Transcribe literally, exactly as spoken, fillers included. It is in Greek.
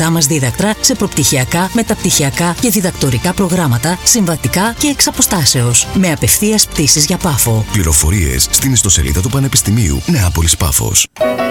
εκπαιδευτικά μας δίδακτρα σε προπτυχιακά, μεταπτυχιακά και διδακτορικά προγράμματα, συμβατικά και εξ αποστάσεως, με απευθείας πτήσεις για Πάφο. Πληροφορίες στην ιστοσελίδα του Πανεπιστημίου Νεάπολης Πάφος.